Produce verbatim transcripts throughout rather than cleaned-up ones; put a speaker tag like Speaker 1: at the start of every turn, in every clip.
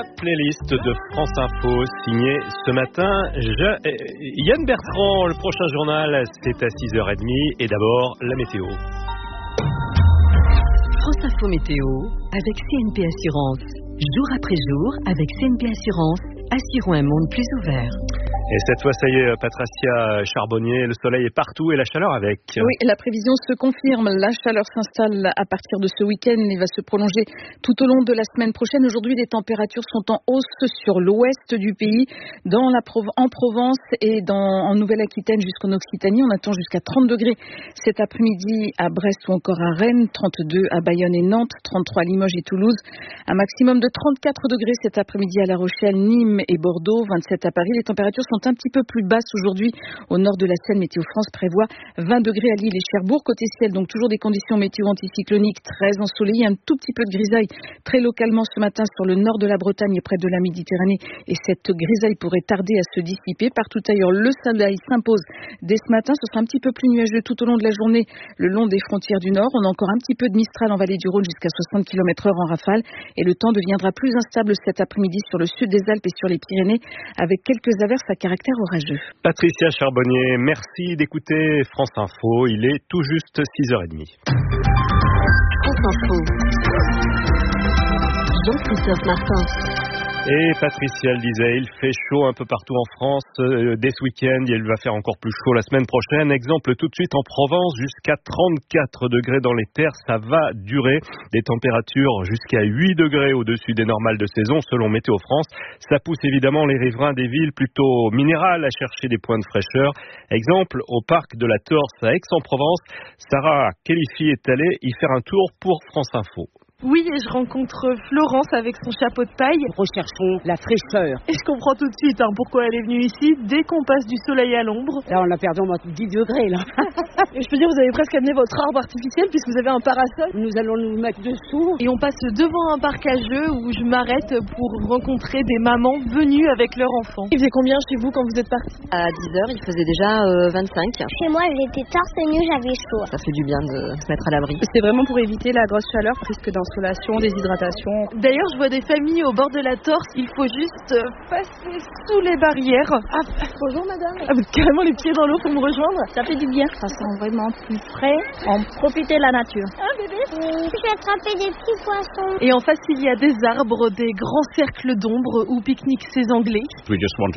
Speaker 1: La playlist de France Info signée ce matin Je... Yann Bertrand. Le prochain journal, c'est à six heures trente. Et d'abord, la météo.
Speaker 2: France Info Météo avec C N P Assurance. Jour après jour, avec C N P Assurance, assurons un monde plus ouvert.
Speaker 1: Et cette fois, ça y est, Patricia Charbonnier, le soleil est partout et la chaleur avec.
Speaker 3: Oui, la prévision se confirme. La chaleur s'installe à partir de ce week-end et va se prolonger tout au long de la semaine prochaine. Aujourd'hui, les températures sont en hausse sur l'ouest du pays, dans la Prov- en Provence et dans, en Nouvelle-Aquitaine jusqu'en Occitanie. On attend jusqu'à trente degrés cet après-midi à Brest ou encore à Rennes, trente-deux à Bayonne et Nantes, trente-trois à Limoges et Toulouse. Un maximum de trente-quatre degrés cet après-midi à La Rochelle, Nîmes et Bordeaux, vingt-sept à Paris. Les températures sont un petit peu plus basses aujourd'hui au nord de la Seine. Météo France prévoit vingt degrés à Lille et Cherbourg. Côté ciel, donc toujours des conditions météo anticycloniques très ensoleillées, un tout petit peu de grisaille très localement ce matin sur le nord de la Bretagne et près de la Méditerranée. Et cette grisaille pourrait tarder à se dissiper. Partout ailleurs, le soleil s'impose dès ce matin. Ce sera un petit peu plus nuageux tout au long de la journée le long des frontières du nord. On a encore un petit peu de Mistral en vallée du Rhône jusqu'à soixante kilomètres heure en rafale. Et le temps deviendra plus instable cet après-midi sur le sud des Alpes et sur les Pyrénées avec quelques averses à caractère orageux.
Speaker 1: Patricia Charbonnier, merci d'écouter France Info. Il est tout juste six heures trente.
Speaker 2: France Info. Jean-Christophe Martin.
Speaker 1: Et Patricia le disait, il fait chaud un peu partout en France. Euh, dès ce week-end, il va faire encore plus chaud la semaine prochaine. Exemple tout de suite en Provence, jusqu'à trente-quatre degrés dans les terres. Ça va durer. Des températures jusqu'à huit degrés au-dessus des normales de saison, selon Météo France. Ça pousse évidemment les riverains des villes plutôt minérales à chercher des points de fraîcheur. Exemple, au parc de la Torse à Aix-en-Provence, Sarah Khelifi est allée y faire un tour pour France Info.
Speaker 4: Oui, et je rencontre Florence avec son chapeau de paille.
Speaker 5: Nous recherchons la fraîcheur.
Speaker 4: Et je comprends tout de suite hein, pourquoi elle est venue ici. Dès qu'on passe du soleil à l'ombre.
Speaker 5: Là, on a perdu au moins dix degrés, là.
Speaker 4: Et je peux dire, vous avez presque amené votre arbre artificiel puisque vous avez un parasol.
Speaker 5: Nous allons nous mettre dessous.
Speaker 4: Et on passe devant un parc à jeux où je m'arrête pour rencontrer des mamans venues avec leurs enfants. Il faisait combien chez vous quand vous êtes partis ?
Speaker 6: À dix heures, il faisait déjà euh, vingt-cinq.
Speaker 7: Chez moi, j'étais torse nu, j'avais chaud.
Speaker 6: Ça fait du bien de se mettre à l'abri.
Speaker 4: C'était vraiment pour éviter la grosse chaleur, risque d'insolation, déshydratation. D'ailleurs, je vois des familles au bord de la Torse. Il faut juste passer sous les barrières.
Speaker 7: Ah, bonjour madame.
Speaker 4: Ah, vous êtes carrément les pieds dans l'eau pour me rejoindre.
Speaker 7: Ça fait du bien. Ça sent vraiment plus frais. On profite de la nature.
Speaker 4: Ah bébé.
Speaker 7: Oui, j'ai attrapé des petits poissons.
Speaker 4: Et en face, il y a des arbres, des grands cercles d'ombre où pique-niquent ces Anglais.
Speaker 8: On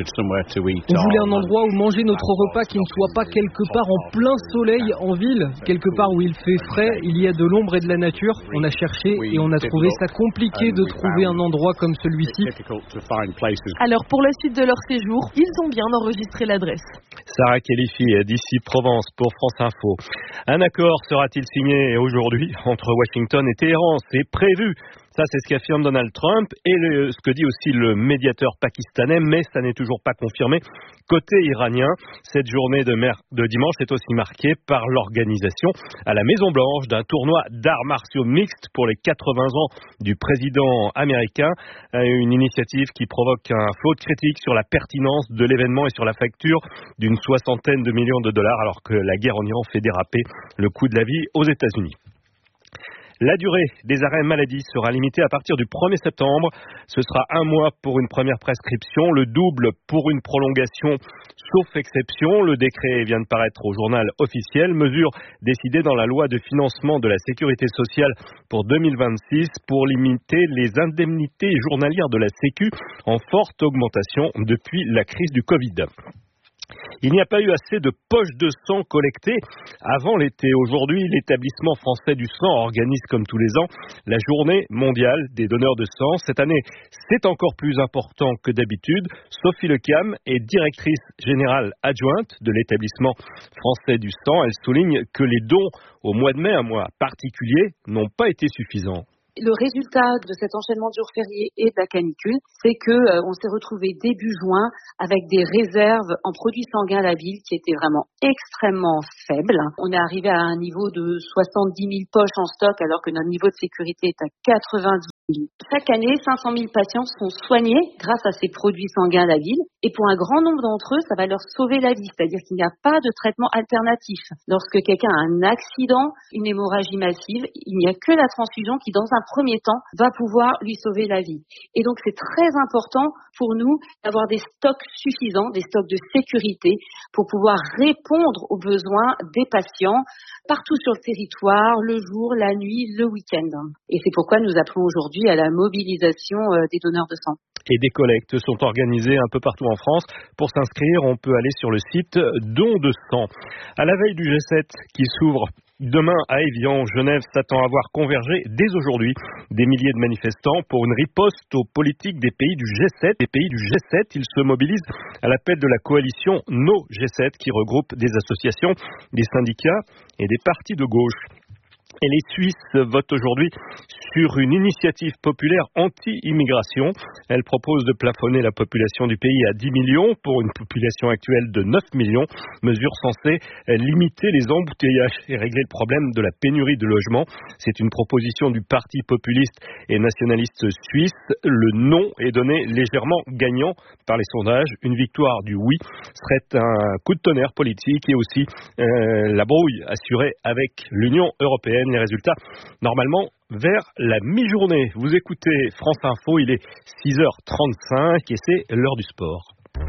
Speaker 8: voulait un endroit où manger notre repas qui ne soit pas quelque part en plein soleil en ville, quelque part où il fait frais, il y a de l'ombre et de la nature. On a cherché et on a trouvé ça compliqué de trouver un endroit comme celui-ci.
Speaker 4: Alors pour la suite de leur séjour, ils ont bien enregistré l'adresse.
Speaker 1: Sarah Khelifi d'ici Provence pour France Info. Un accord sera-t-il signé aujourd'hui entre Washington et Téhéran ? C'est prévu. Ça, c'est ce qu'affirme Donald Trump et le, ce que dit aussi le médiateur pakistanais, mais ça n'est toujours pas confirmé. Côté iranien, cette journée de, mer- de dimanche est aussi marquée par l'organisation à la Maison-Blanche d'un tournoi d'arts martiaux mixtes pour les quatre-vingts ans du président américain. Une initiative qui provoque un flot de critiques sur la pertinence de l'événement et sur la facture d'une soixantaine de millions de dollars, alors que la guerre en Iran fait déraper le coût de la vie aux États-Unis. La durée des arrêts maladie sera limitée à partir du premier septembre. Ce sera un mois pour une première prescription, le double pour une prolongation, sauf exception. Le décret vient de paraître au journal officiel, mesure décidée dans la loi de financement de la sécurité sociale pour deux mille vingt-six pour limiter les indemnités journalières de la Sécu en forte augmentation depuis la crise du Covid. Il n'y a pas eu assez de poches de sang collectées avant l'été. Aujourd'hui, l'établissement français du sang organise comme tous les ans la journée mondiale des donneurs de sang. Cette année, c'est encore plus important que d'habitude. Sophie Lecam est directrice générale adjointe de l'établissement français du sang. Elle souligne que les dons au mois de mai, un mois particulier, n'ont pas été suffisants.
Speaker 9: Le résultat de cet enchaînement de jours fériés et de la canicule, c'est que euh, on s'est retrouvé début juin avec des réserves en produits sanguins à la ville qui étaient vraiment extrêmement faibles. On est arrivé à un niveau de soixante-dix mille poches en stock alors que notre niveau de sécurité est à quatre-vingt-dix. Chaque année, cinq cent mille patients sont soignés grâce à ces produits sanguins Laville. Et pour un grand nombre d'entre eux, ça va leur sauver la vie. C'est-à-dire qu'il n'y a pas de traitement alternatif. Lorsque quelqu'un a un accident, une hémorragie massive, il n'y a que la transfusion qui, dans un premier temps, va pouvoir lui sauver la vie. Et donc, c'est très important pour nous d'avoir des stocks suffisants, des stocks de sécurité pour pouvoir répondre aux besoins des patients partout sur le territoire, le jour, la nuit, le week-end. Et c'est pourquoi nous appelons aujourd'hui à la mobilisation des donneurs de sang.
Speaker 1: Et des collectes sont organisées un peu partout en France. Pour s'inscrire, on peut aller sur le site Don de sang. À la veille du G sept qui s'ouvre demain à Évian, Genève s'attend à voir converger dès aujourd'hui des milliers de manifestants pour une riposte aux politiques des pays du G sept. Les pays du G sept, ils se mobilisent à l'appel de la coalition No G sept qui regroupe des associations, des syndicats et des partis de gauche. Et les Suisses votent aujourd'hui sur une initiative populaire anti-immigration. Elle propose de plafonner la population du pays à dix millions pour une population actuelle de neuf millions. Mesure censée limiter les embouteillages et régler le problème de la pénurie de logements. C'est une proposition du parti populiste et nationaliste suisse. Le non est donné légèrement gagnant par les sondages. Une victoire du oui serait un coup de tonnerre politique et aussi euh, la brouille assurée avec l'Union européenne. Les résultats, normalement, vers la mi-journée. Vous écoutez France Info, il est six heures trente-cinq et c'est l'heure du sport.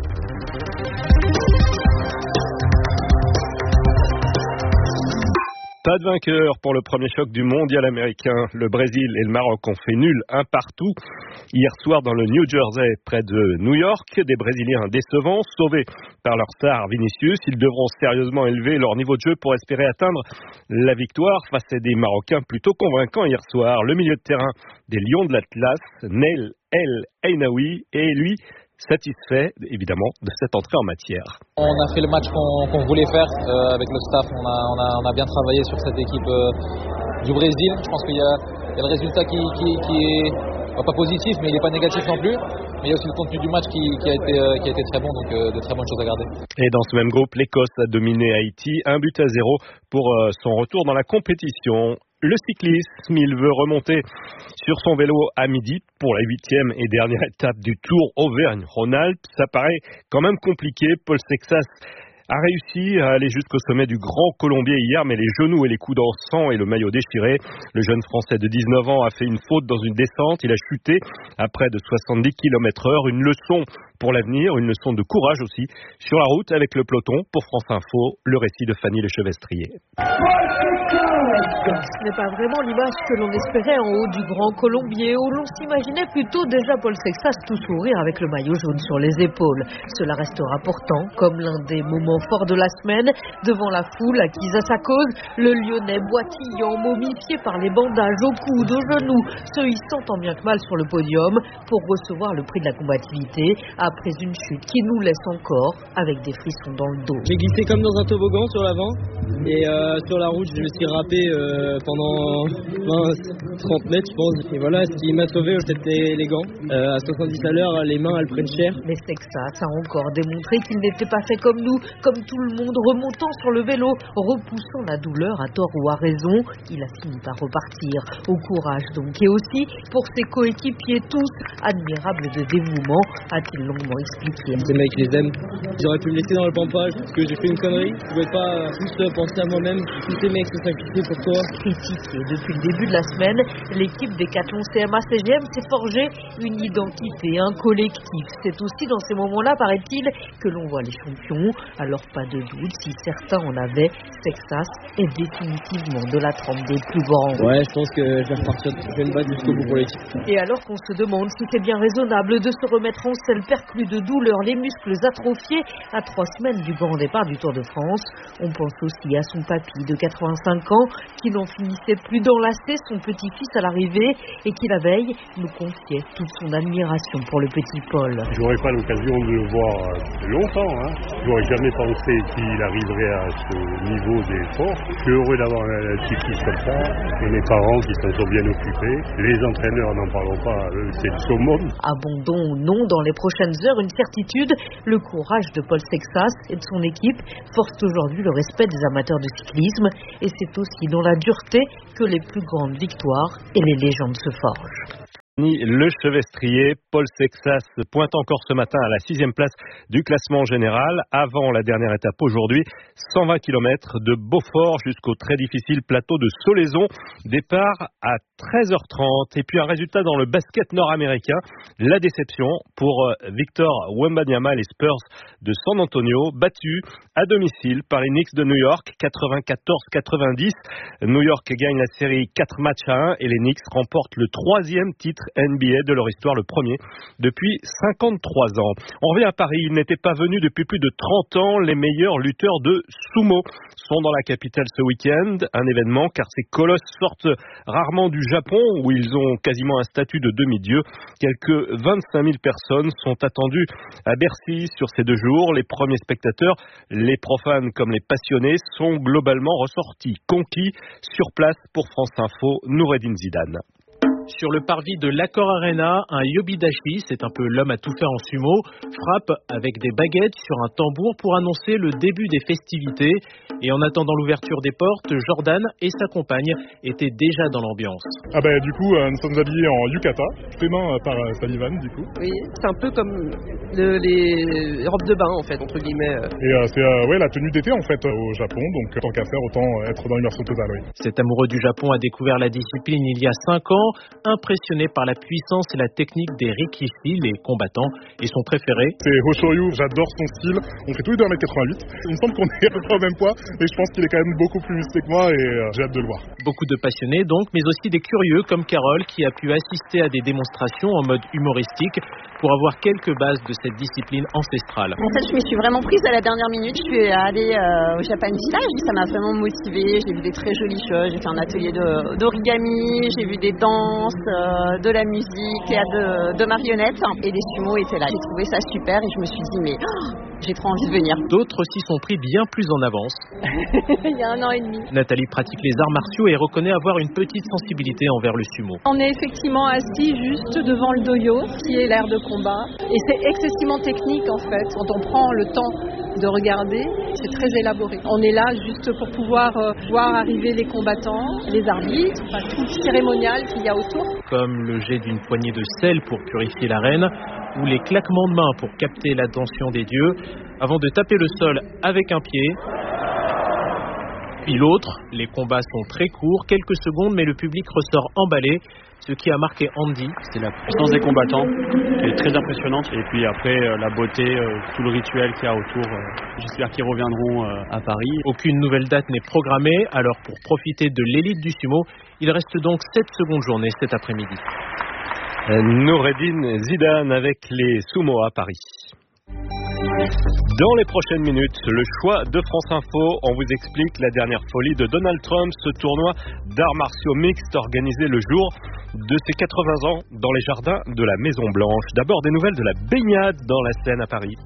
Speaker 1: Pas de vainqueur pour le premier choc du mondial américain. Le Brésil et le Maroc ont fait nul un partout. Hier soir dans le New Jersey, près de New York, des Brésiliens décevants, sauvés par leur star Vinicius. Ils devront sérieusement élever leur niveau de jeu pour espérer atteindre la victoire face à des Marocains plutôt convaincants hier soir. Le milieu de terrain des Lions de l'Atlas, Nail El Ainaoui, est lui satisfait évidemment de cette entrée en matière.
Speaker 10: On a fait le match qu'on, qu'on voulait faire euh, avec le staff, on a, on, a, on a bien travaillé sur cette équipe euh, du Brésil. Je pense qu'il y a, il y a le résultat qui, qui, qui est pas positif mais il n'est pas négatif non plus. Mais il y a aussi le contenu du match qui, qui, a, été, euh, qui a été très bon, donc euh, de très bonnes choses à garder.
Speaker 1: Et dans ce même groupe, l'Écosse a dominé Haïti, un but à zéro pour euh, son retour dans la compétition. Le cyclisme, il veut remonter sur son vélo à midi pour la huitième et dernière étape du Tour Auvergne-Rhône-Alpes. Ça paraît quand même compliqué. Paul Sexas a réussi à aller jusqu'au sommet du Grand Colombier hier, mais les genoux et les coudes en sang et le maillot déchiré. Le jeune Français de dix-neuf ans a fait une faute dans une descente. Il a chuté à près de soixante-dix kilomètres heure. Une leçon pour l'avenir, une leçon de courage aussi. Sur la route avec le peloton, pour France Info, le récit de Fanny Lechevestrier.
Speaker 11: Ce n'est pas vraiment l'image que l'on espérait en haut du Grand Colombier, où l'on s'imaginait plutôt déjà Paul Sexas tout sourire avec le maillot jaune sur les épaules. Cela restera pourtant comme l'un des moments forts de la semaine, devant la foule acquise à sa cause, le Lyonnais boitillant, momifié par les bandages aux coudes, aux genoux, se hissant tant bien que mal sur le podium pour recevoir le prix de la combativité après une chute qui nous laisse encore avec des frissons dans le dos.
Speaker 12: J'ai glissé comme dans un toboggan sur l'avant et euh, sur la route je me suis râpé euh, pendant vingt trente mètres je pense. Et voilà, ce qui m'a sauvé c'était les gants. Euh, à soixante-dix à l'heure, les mains elles prennent cher.
Speaker 11: Mais Sexas a encore démontré qu'il n'était pas fait comme nous, comme tout le monde, remontant sur le vélo, repoussant la douleur à tort ou à raison. Il a fini par repartir. Au courage donc, et aussi pour ses coéquipiers tous, admirables de dévouement, a-t-il longuement expliqué.
Speaker 12: Ces mecs, je les aime. J'aurais pu me laisser dans le pampage parce que j'ai fait une connerie. Je pouvais pas juste penser à moi-même. Tous ces mecs sont sacrifiés pour toi.
Speaker 11: Critiqué depuis le début de la semaine, l'équipe Décathlon C M A C G M s'est forgée une identité, un collectif. C'est aussi dans ces moments-là, paraît-il, que l'on voit les champions. Alors pas de doute, si certains en avaient, Sexas est définitivement de la trempe des plus grands.
Speaker 12: Ouais, je pense que je vais repartir, je vais me battre jusqu'au bout pour l'équipe.
Speaker 11: Et alors qu'on se demande si c'est bien raisonnable de se remettre en selle perclus de douleur, les muscles atrophiés à trois semaines du grand départ du Tour de France, on pense aussi à son papy de quatre-vingt-cinq ans qui n'en finissait plus d'enlacer son petit-fils à l'arrivée et qui la veille nous confiait toute son admiration pour le petit Paul.
Speaker 13: J'aurais pas l'occasion de le voir longtemps, hein. J'aurais jamais pensé qu'il arriverait à ce niveau d'effort. Je suis heureux d'avoir un petit-fils comme ça et mes parents qui s'en sont bien occupés. Les entraîneurs, n'en parlons pas, eux, c'est le summum.
Speaker 11: Abandon ou non dans les prochaines heures, une certitude, le courage de Paul Sexas et de son équipe force aujourd'hui le respect des amateurs de cyclisme et c'est aussi dans la dureté que les plus grandes victoires et les légendes se forgent.
Speaker 1: Le chevestrier Paul Sexas pointe encore ce matin à la sixième place du classement général avant la dernière étape aujourd'hui. cent vingt kilomètres de Beaufort jusqu'au très difficile plateau de Solaizon. Départ à treize heures trente. Et puis un résultat dans le basket nord-américain. La déception pour Victor Wembanyama et les Spurs de San Antonio, battus à domicile par les Knicks de New York, quatre-vingt-quatorze à quatre-vingt-dix. New York gagne la série quatre matchs à un et les Knicks remportent le troisième titre N B A de leur histoire, le premier depuis cinquante-trois ans. On revient à Paris, ils n'étaient pas venus depuis plus de trente ans. Les meilleurs lutteurs de sumo sont dans la capitale ce week-end, un événement car ces colosses sortent rarement du Japon où ils ont quasiment un statut de demi-dieu. Quelques vingt-cinq mille personnes sont attendues à Bercy sur ces deux jours. Les premiers spectateurs, les profanes comme les passionnés, sont globalement ressortis conquis. Sur place pour France Info, Noureddine Zidane.
Speaker 14: Sur le parvis de l'Accor Arena, un Yobidashi, c'est un peu l'homme à tout faire en sumo, frappe avec des baguettes sur un tambour pour annoncer le début des festivités. Et en attendant l'ouverture des portes, Jordan et sa compagne étaient déjà dans l'ambiance.
Speaker 15: Ah bah du coup, euh, nous sommes habillés en yukata, fait main par euh, Sullivan du coup.
Speaker 16: Oui, c'est un peu comme le, les robes de bain en fait, entre guillemets.
Speaker 15: Et euh, c'est euh, ouais, la tenue d'été en fait au Japon, donc tant qu'à faire, autant être dans l'immersion totale, oui.
Speaker 14: Cet amoureux du Japon a découvert la discipline il y a cinq ans. Impressionné par la puissance et la technique des rikishi, les combattants, et son préféré.
Speaker 15: C'est Hoshoryu, j'adore son style. On fait tous les deux un mètre quatre-vingt-huit. Il me semble qu'on est à peu près au même poids, mais je pense qu'il est quand même beaucoup plus musclé que moi et euh, j'ai hâte de le voir.
Speaker 14: Beaucoup de passionnés donc, mais aussi des curieux comme Carole qui a pu assister à des démonstrations en mode humoristique pour avoir quelques bases de cette discipline ancestrale.
Speaker 17: En fait, je me suis vraiment prise à la dernière minute. Je suis allée euh, au Japan Village, ça m'a vraiment motivée. J'ai vu des très jolies choses. J'ai fait un atelier de, d'origami, j'ai vu des danses, euh, de la musique, de, de marionnettes. Et les sumos étaient là. J'ai trouvé ça super et je me suis dit, mais oh, j'ai trop envie de venir.
Speaker 14: D'autres s'y sont pris bien plus en avance.
Speaker 17: Il y a un an et demi.
Speaker 14: Nathalie pratique les arts martiaux et reconnaît avoir une petite sensibilité envers le sumo.
Speaker 18: On est effectivement assis juste devant le doyo, qui est l'aire de combat. Et c'est excessivement technique en fait. Quand on prend le temps de regarder, c'est très élaboré. On est là juste pour pouvoir euh, voir arriver les combattants, les arbitres, enfin, tout le cérémonial qu'il y a autour.
Speaker 14: Comme le jet d'une poignée de sel pour purifier l'arène, ou les claquements de mains pour capter l'attention des dieux, avant de taper le sol avec un pied. Puis l'autre, les combats sont très courts, quelques secondes, mais le public ressort emballé. Ce qui a marqué Andy,
Speaker 19: c'est la puissance des combattants qui est très impressionnante. Et puis après, euh, la beauté, euh, tout le rituel qu'il y a autour. Euh, j'espère qu'ils reviendront euh, à Paris.
Speaker 14: Aucune nouvelle date n'est programmée, alors pour profiter de l'élite du sumo, il reste donc sept secondes journées cet après-midi.
Speaker 1: Noureddine Zidane avec les sumo à Paris. Dans les prochaines minutes, le choix de France Info, on vous explique la dernière folie de Donald Trump, ce tournoi d'arts martiaux mixtes organisé le jour de ses quatre-vingts ans dans les jardins de la Maison Blanche. D'abord des nouvelles de la baignade dans la Seine à Paris.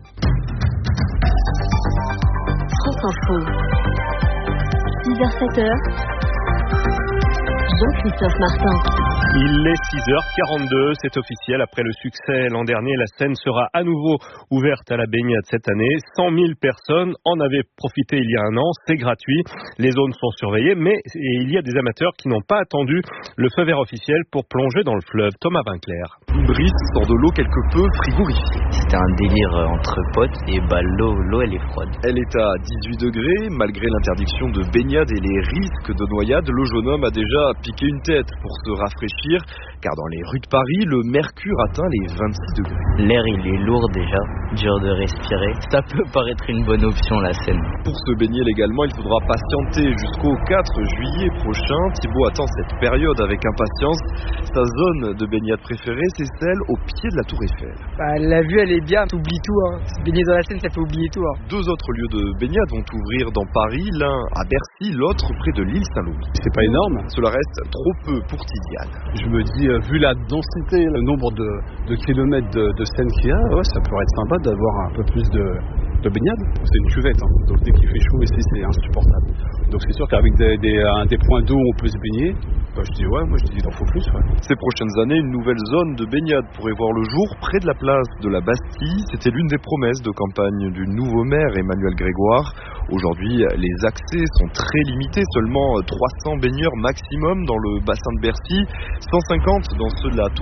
Speaker 2: France Info, six heures sept heures, Jean-Christophe Martin.
Speaker 1: Il est six heures quarante-deux, c'est officiel. Après le succès l'an dernier, la Seine sera à nouveau ouverte à la baignade cette année. cent mille personnes en avaient profité il y a un an, c'est gratuit. Les zones sont surveillées, mais il y a des amateurs qui n'ont pas attendu le feu vert officiel pour plonger dans le fleuve. Thomas Vinclair.
Speaker 20: Une brise sort de l'eau quelque peu frigorifiée.
Speaker 21: C'était un délire entre potes et bah l'eau, l'eau elle est froide.
Speaker 20: Elle est à dix-huit degrés, malgré l'interdiction de baignade et les risques de noyade. Le jeune homme a déjà piqué une tête pour se rafraîchir, car dans les rues de Paris, le mercure atteint les vingt-six degrés.
Speaker 21: L'air il est lourd déjà, dur de respirer. Ça peut paraître une bonne option la Seine.
Speaker 20: Pour se baigner légalement, il faudra patienter jusqu'au quatre juillet prochain. Thibaut attend cette période avec impatience. Sa zone de baignade préférée, c'est celle au pied de la Tour Eiffel.
Speaker 16: Bah, la vue elle est bien, t'oublies tout. Hein. Se baigner dans la Seine, ça fait oublier tout. Hein.
Speaker 20: Deux autres lieux de baignade vont ouvrir dans Paris, l'un à Bercy, l'autre près de l'île Saint-Louis.
Speaker 22: C'est pas énorme.
Speaker 20: Cela reste trop peu pour Tidiane.
Speaker 22: Je me dis, euh, vu la densité, le nombre de, de kilomètres de, de Seine qu'il y a, ouais, ça pourrait être sympa d'avoir un peu plus de, de baignade. C'est une cuvette, hein. Donc dès qu'il fait chaud ici, c'est insupportable. Donc c'est sûr qu'avec des, des, euh, des points d'eau où on peut se baigner, bah, je dis ouais, moi je dis il en faut plus. Ouais.
Speaker 20: Ces prochaines années, une nouvelle zone de baignade pourrait voir le jour près de la place de la Bastille. C'était l'une des promesses de campagne du nouveau maire Emmanuel Grégoire. Aujourd'hui, les accès sont très limités, seulement trois cents baigneurs maximum dans le bassin de Bercy, cent cinquante dans ceux de la Tour Eiffel.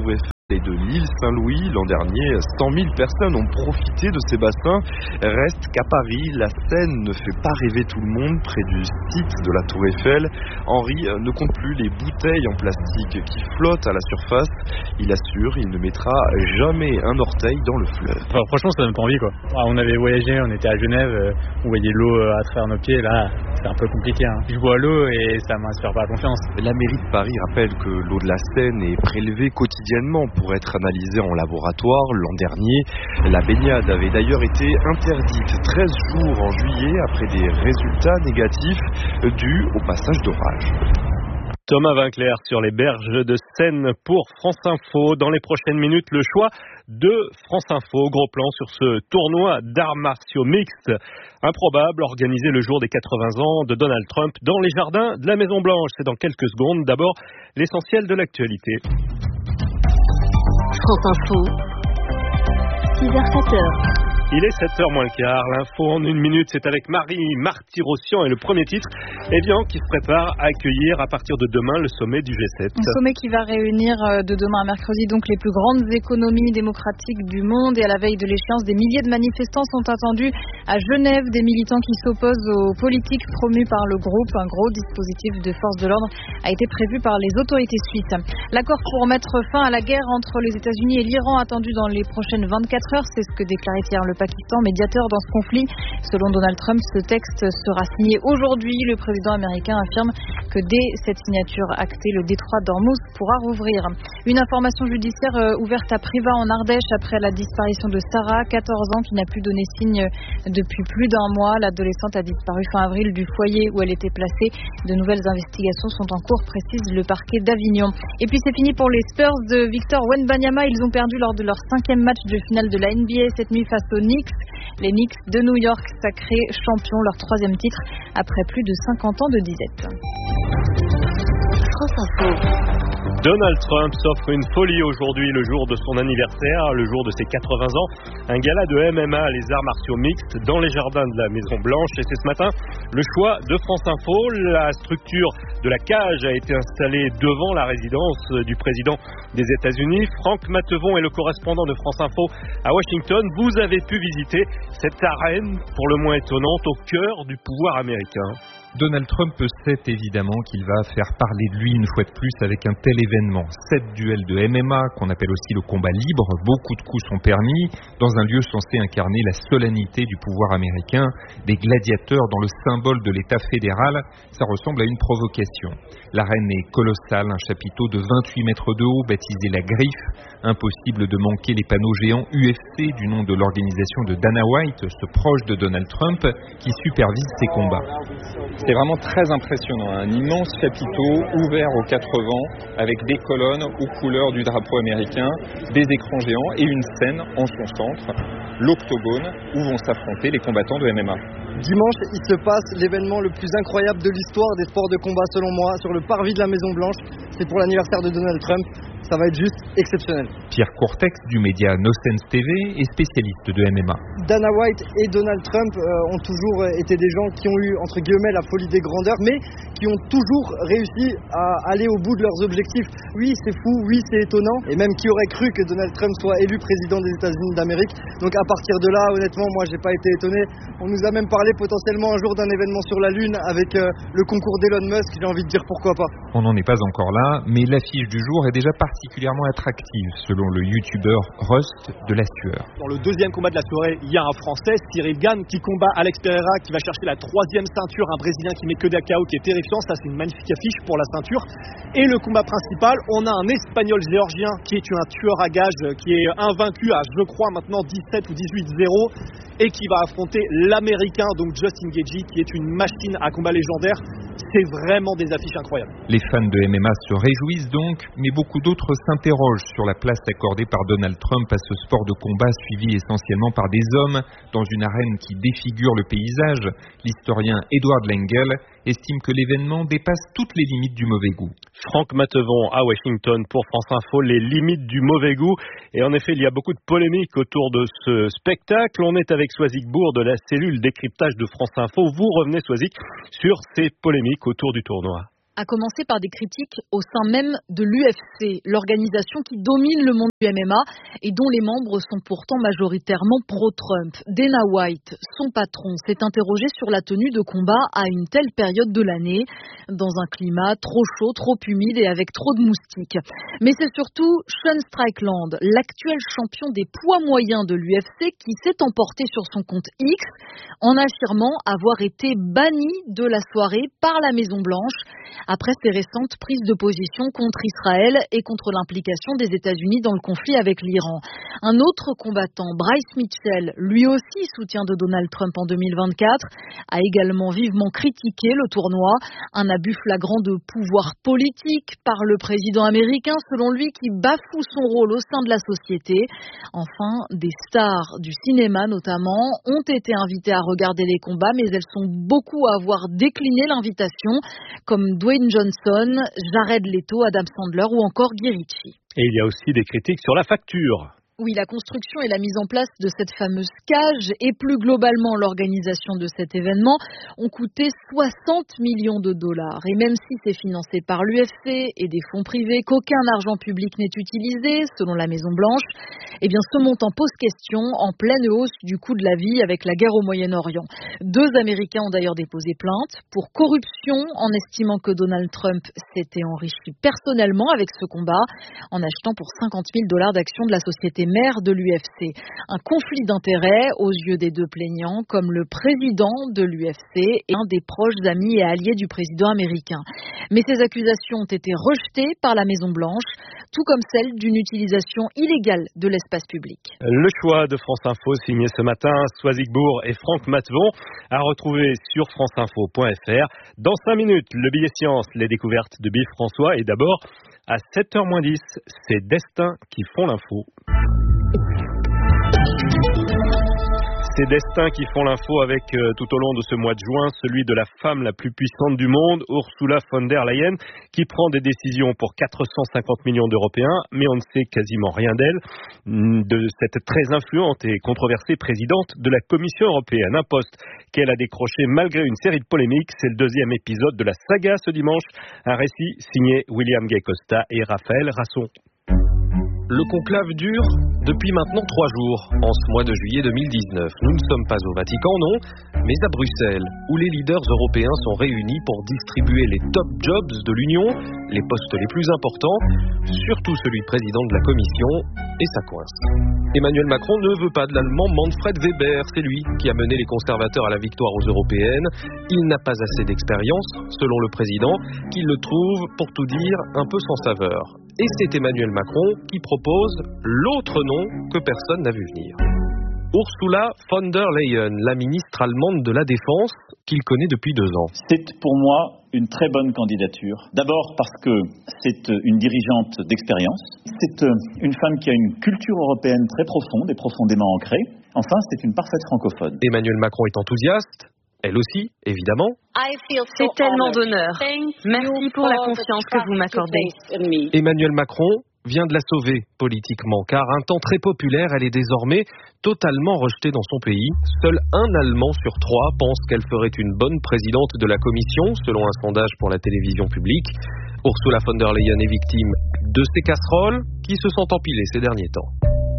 Speaker 20: Et de l'île Saint-Louis, l'an dernier, cent mille personnes ont profité de ces bassins. Reste qu'à Paris, la Seine ne fait pas rêver tout le monde. Près du site de la Tour Eiffel, Henri ne compte plus les bouteilles en plastique qui flottent à la surface. Il assure, il ne mettra jamais un orteil dans le fleuve.
Speaker 3: Enfin, franchement, ça donne pas envie, quoi. On avait voyagé, on était à Genève, on voyait l'eau à travers nos pieds. Là, c'est un peu compliqué. Hein. Je bois l'eau et ça m'inspire pas confiance.
Speaker 20: La mairie de Paris rappelle que l'eau de la Seine est prélevée quotidiennement pour être analysée en laboratoire. L'an dernier, la baignade avait d'ailleurs été interdite treize jours en juillet après des résultats négatifs dus au passage d'orage.
Speaker 1: Thomas Vinclair sur les berges de Seine pour France Info. Dans les prochaines minutes, le choix de France Info. Gros plan sur ce tournoi d'arts martiaux mixtes improbable organisé le jour des quatre-vingts ans de Donald Trump dans les jardins de la Maison Blanche. C'est dans quelques secondes. D'abord, l'essentiel de l'actualité.
Speaker 2: France Info, six heures sept heures.
Speaker 1: Il est sept heures moins le quart, l'info en une minute, c'est avec Marie Marty-Rossian et le premier titre, Evian qui se prépare à accueillir à partir de demain le sommet du G sept.
Speaker 4: Un sommet qui va réunir de demain à mercredi donc les plus grandes économies démocratiques du monde, et à la veille de l'échéance, des milliers de manifestants sont attendus à Genève, des militants qui s'opposent aux politiques promues par le groupe. Un gros dispositif de force de l'ordre a été prévu par les autorités suisses. L'accord pour mettre fin à la guerre entre les États-Unis et l'Iran attendu dans les prochaines vingt-quatre heures, c'est ce que déclarait hier le Pakistan, médiateur dans ce conflit. Selon Donald Trump, ce texte sera signé aujourd'hui. Le président américain affirme que dès cette signature actée, le détroit d'Ormuz pourra rouvrir. Une information judiciaire ouverte à Privas en Ardèche après la disparition de Sarah, quatorze ans, qui n'a plus donné signe depuis plus d'un mois. L'adolescente a disparu fin avril du foyer où elle était placée. De nouvelles investigations sont en cours, précise le parquet d'Avignon. Et puis c'est fini pour les Spurs de Victor Wembanyama. Ils ont perdu lors de leur cinquième match de finale de la N B A cette nuit face aux Knicks. Les Knicks de New York, sacrés champions, leur troisième titre après plus de cinquante ans de disette.
Speaker 2: France Info.
Speaker 1: Donald Trump s'offre une folie aujourd'hui, le jour de son anniversaire, le jour de ses quatre-vingts ans. Un gala de M M A, les arts martiaux mixtes, dans les jardins de la Maison Blanche. Et c'est ce matin le choix de France Info. La structure de la cage a été installée devant la résidence du président des États-Unis. Franck Matevon est le correspondant de France Info à Washington. Vous avez pu visiter cette arène, pour le moins étonnante, au cœur du pouvoir américain.
Speaker 5: Donald Trump sait évidemment qu'il va faire parler de lui une fois de plus avec un tel événement. Sept duels de M M A, qu'on appelle aussi le combat libre, beaucoup de coups sont permis, dans un lieu censé incarner la solennité du pouvoir américain, des gladiateurs dans le symbole de l'État fédéral. Ça ressemble à une provocation. L'arène est colossale, un chapiteau de vingt-huit mètres de haut, baptisé la Griffe. Impossible de manquer les panneaux géants U F C du nom de l'organisation de Dana White, ce proche de Donald Trump, qui supervise ces combats.
Speaker 23: C'est vraiment très impressionnant, un immense chapiteau ouvert aux quatre vents avec des colonnes aux couleurs du drapeau américain, des écrans géants et une scène en son centre, l'octogone où vont s'affronter les combattants de M M A.
Speaker 24: Dimanche, il se passe l'événement le plus incroyable de l'histoire des sports de combat selon moi, sur le parvis de la Maison Blanche. C'est pour l'anniversaire de Donald Trump. Ça va être juste exceptionnel.
Speaker 5: Pierre Courtex du média No Sense T V est spécialiste de M M A.
Speaker 24: Dana White et Donald Trump euh, ont toujours été des gens qui ont eu, entre guillemets, la folie des grandeurs, mais qui ont toujours réussi à aller au bout de leurs objectifs. Oui, c'est fou, oui, c'est étonnant, et même qui aurait cru que Donald Trump soit élu président des États-Unis d'Amérique. Donc à partir de là, honnêtement, moi, j'ai pas été étonné. On nous a même parlé potentiellement un jour d'un événement sur la Lune avec euh, le concours d'Elon Musk. J'ai envie de dire pourquoi pas.
Speaker 5: On n'en est pas encore là, mais l'affiche du jour est déjà particulièrement attractive, selon le youtubeur Rust de la Sueur.
Speaker 25: Dans le deuxième combat de la soirée, il y a un Français, Cyril Gann, qui combat Alex Pereira, qui va chercher la troisième ceinture, un Brésilien qui met que des K O, qui est terrifiant. Ça, c'est une magnifique affiche pour la ceinture. Et le combat principal, on a un Espagnol géorgien qui est un tueur à gages, qui est invaincu à, je crois, maintenant dix-sept ou dix-huit zéro, et qui va affronter l'Américain, donc Justin Gaethje, qui est une machine à combat légendaire. C'est vraiment des affiches incroyables.
Speaker 5: Les fans de M M A se réjouissent donc, mais beaucoup d'autres s'interrogent sur la place accordée par Donald Trump à ce sport de combat suivi essentiellement par des hommes dans une arène qui défigure le paysage. L'historien Edward Lengel estime que l'événement dépasse toutes les limites du mauvais goût.
Speaker 1: Franck Matevon à Washington pour France Info, les limites du mauvais goût. Et en effet, il y a beaucoup de polémiques autour de ce spectacle. On est avec Soisic Bourg de la cellule décryptage de France Info. Vous revenez, Soisic, sur ces polémiques autour du tournoi.
Speaker 4: À commencer par des critiques au sein même de l'U F C, l'organisation qui domine le monde du M M A et dont les membres sont pourtant majoritairement pro-Trump. Dana White, son patron, s'est interrogé sur la tenue de combat à une telle période de l'année, dans un climat trop chaud, trop humide et avec trop de moustiques. Mais c'est surtout Sean Strickland, l'actuel champion des poids moyens de l'U F C, qui s'est emporté sur son compte X en affirmant avoir été banni de la soirée par la Maison-Blanche après ses récentes prises de position contre Israël et contre l'implication des États-Unis dans le conflit avec l'Iran. Un autre combattant, Bryce Mitchell, lui aussi soutien de Donald Trump en deux mille vingt-quatre, a également vivement critiqué le tournoi, un abus flagrant de pouvoir politique par le président américain, selon lui, qui bafoue son rôle au sein de la société. Enfin, des stars du cinéma notamment ont été invitées à regarder les combats, mais elles sont beaucoup à avoir décliné l'invitation, comme Dwayne Johnson, Jared Leto, Adam Sandler ou encore Guy Ritchie.
Speaker 1: Et il y a aussi des critiques sur la facture.
Speaker 4: Oui, la construction et la mise en place de cette fameuse cage et plus globalement l'organisation de cet événement ont coûté soixante millions de dollars. Et même si c'est financé par l'U F C et des fonds privés, qu'aucun argent public n'est utilisé, selon la Maison-Blanche, eh bien ce montant pose question en pleine hausse du coût de la vie avec la guerre au Moyen-Orient. Deux Américains ont d'ailleurs déposé plainte pour corruption en estimant que Donald Trump s'était enrichi personnellement avec ce combat en achetant pour cinquante mille dollars d'actions de la société maire de l'U F C. Un conflit d'intérêts aux yeux des deux plaignants, comme le président de l'U F C et un des proches amis et alliés du président américain. Mais ces accusations ont été rejetées par la Maison-Blanche, tout comme celle d'une utilisation illégale de l'espace public.
Speaker 1: Le choix de France Info signé ce matin, Soisy Gbour et Franck Matvon, à retrouver sur franceinfo point f r. Dans cinq minutes, le billet science, les découvertes de Bill François. Et d'abord, à sept heures moins dix, c'est Destin qui font l'info. C'est Destin qui font l'info avec euh, tout au long de ce mois de juin, celui de la femme la plus puissante du monde, Ursula von der Leyen, qui prend des décisions pour quatre cent cinquante millions d'Européens, mais on ne sait quasiment rien d'elle, de cette très influente et controversée présidente de la Commission européenne. Un poste qu'elle a décroché malgré une série de polémiques. C'est le deuxième épisode de la saga ce dimanche. Un récit signé William Gay Costa et Raphaël Rasson.
Speaker 6: Le conclave dure depuis maintenant trois jours, en ce mois de juillet deux mille dix-neuf. Nous ne sommes pas au Vatican, non, mais à Bruxelles, où les leaders européens sont réunis pour distribuer les top jobs de l'Union, les postes les plus importants, surtout celui de président de la Commission, et ça coince. Emmanuel Macron ne veut pas de l'allemand Manfred Weber, c'est lui qui a mené les conservateurs à la victoire aux européennes. Il n'a pas assez d'expérience, selon le président, qu'il le trouve, pour tout dire, un peu sans saveur. Et c'est Emmanuel Macron qui propose l'autre nom que personne n'a vu venir. Ursula von der Leyen, la ministre allemande de la Défense, qu'il connaît depuis deux ans.
Speaker 7: C'est pour moi une très bonne candidature. D'abord parce que c'est une dirigeante d'expérience. C'est une femme qui a une culture européenne très profonde et profondément ancrée. Enfin, c'est une parfaite francophone.
Speaker 6: Emmanuel Macron est enthousiaste. Elle aussi, évidemment.
Speaker 8: C'est tellement d'honneur. Merci pour la confiance que vous m'accordez.
Speaker 6: Emmanuel Macron vient de la sauver politiquement, car un temps très populaire, elle est désormais totalement rejetée dans son pays. Seul un Allemand sur trois pense qu'elle ferait une bonne présidente de la Commission, selon un sondage pour la télévision publique. Ursula von der Leyen est victime de ces casseroles qui se sont empilées ces derniers temps.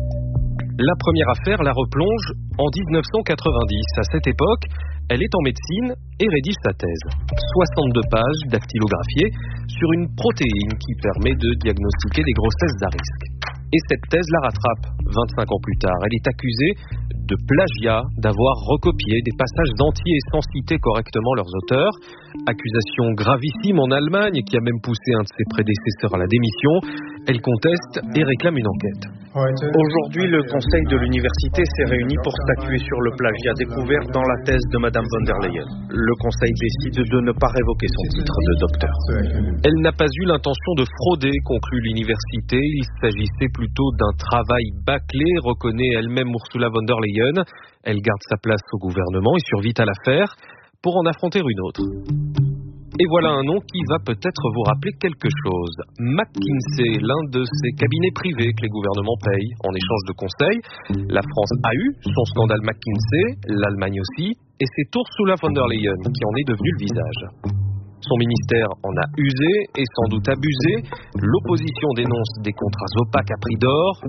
Speaker 6: La première affaire la replonge en dix-neuf cent quatre-vingt-dix. À cette époque, elle est en médecine et rédige sa thèse. soixante-deux pages dactylographiées sur une protéine qui permet de diagnostiquer des grossesses à risque. Et cette thèse la rattrape vingt-cinq ans plus tard. Elle est accusée de plagiat, d'avoir recopié des passages entiers sans citer correctement leurs auteurs. Accusation gravissime en Allemagne qui a même poussé un de ses prédécesseurs à la démission. Elle conteste et réclame une enquête.
Speaker 9: Aujourd'hui, le conseil de l'université s'est réuni pour statuer sur le plagiat découvert dans la thèse de Madame von der Leyen. Le conseil décide de ne pas révoquer son titre de docteur.
Speaker 6: Elle n'a pas eu l'intention de frauder, conclut l'université. Il s'agissait plutôt d'un travail bâclé, reconnaît elle-même Ursula von der Leyen. Elle garde sa place au gouvernement et survit à l'affaire pour en affronter une autre. Et voilà un nom qui va peut-être vous rappeler quelque chose. McKinsey, l'un de ces cabinets privés que les gouvernements payent en échange de conseils. La France a eu son scandale McKinsey, l'Allemagne aussi, et c'est Ursula von der Leyen qui en est devenue le visage. Son ministère en a usé et sans doute abusé. L'opposition dénonce des contrats opaques à prix d'or.